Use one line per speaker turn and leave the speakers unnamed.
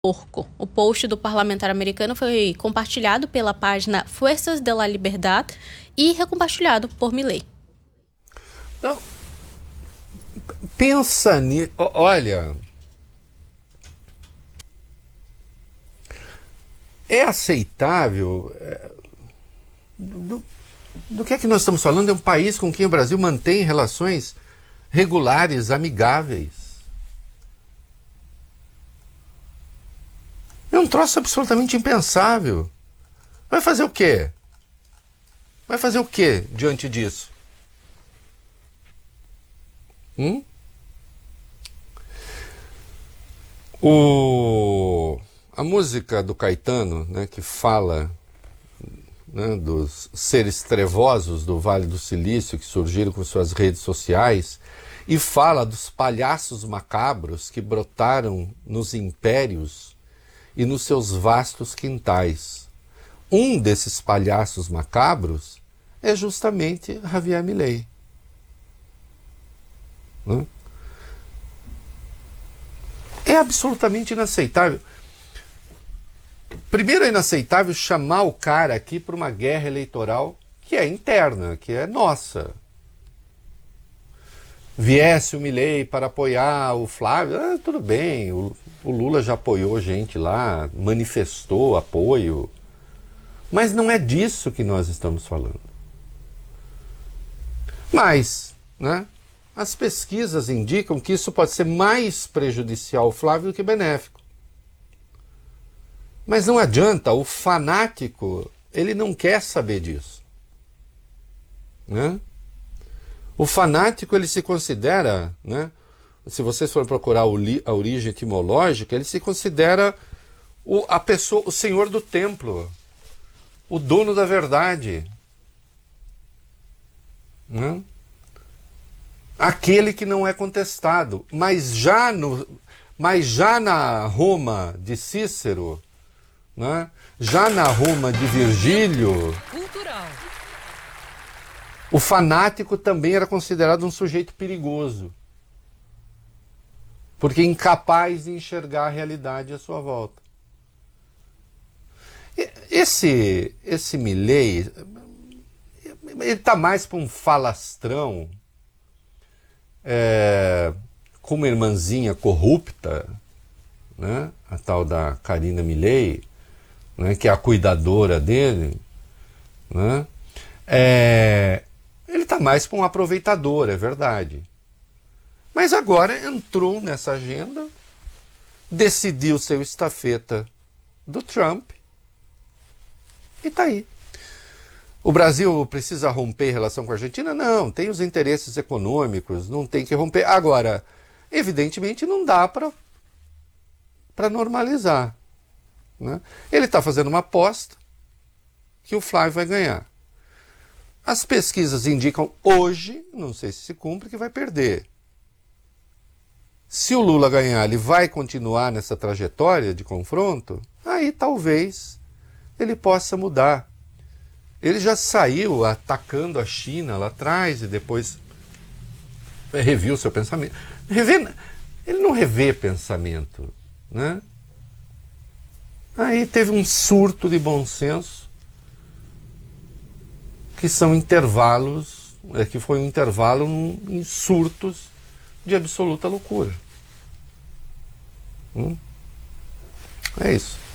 porco. O post do parlamentar americano foi compartilhado pela página Fuerzas de la Libertad e recompartilhado por Milei.
Não, pensa nisso. Olha, é aceitável? Do que é que nós estamos falando? É um país com quem o Brasil mantém relações regulares, amigáveis. É um troço absolutamente impensável. Vai fazer o quê? Vai fazer o quê diante disso? A música do Caetano, né, que fala, né, dos seres trevosos do Vale do Silício que surgiram com suas redes sociais e fala dos palhaços macabros que brotaram nos impérios e nos seus vastos quintais. Um desses palhaços macabros é justamente Javier Milei. É absolutamente inaceitável. Primeiro, é inaceitável chamar o cara aqui para uma guerra eleitoral que é interna, que é nossa. Viesse o Milei para apoiar o Flávio, tudo bem, o Lula já apoiou gente lá, manifestou apoio, mas não é disso que nós estamos falando. Mas, né, as pesquisas indicam que isso pode ser mais prejudicial ao Flávio do que benéfico. Mas não adianta, o fanático, ele não quer saber disso. Né? O fanático, ele se considera, né, se vocês forem procurar a origem etimológica, ele se considera a pessoa, o senhor do templo, o dono da verdade. Né? Aquele que não é contestado. Mas já na Roma de Cícero, né? Já na Roma de Virgílio, o fanático também era considerado um sujeito perigoso, porque incapaz de enxergar a realidade à sua volta. Esse Milei, ele está mais para um falastrão, com uma irmãzinha corrupta, né? A tal da Karina Milei, né? Que é a cuidadora dele, né? Ele está mais para um aproveitador, é verdade. Mas agora entrou nessa agenda, decidiu ser o estafeta do Trump e está aí. O Brasil precisa romper relação com a Argentina? Não, tem os interesses econômicos, não tem que romper. Agora, evidentemente não dá para normalizar. Né? Ele está fazendo uma aposta que o Flávio vai ganhar. As pesquisas indicam hoje, não sei se cumpre, que vai perder. Se o Lula ganhar, ele vai continuar nessa trajetória de confronto? Aí talvez ele possa mudar. Ele já saiu atacando a China lá atrás e depois reviu seu pensamento. Ele não revê pensamento, né? Aí teve um surto de bom senso, que são intervalos, que foi um intervalo em surtos de absoluta loucura. É isso.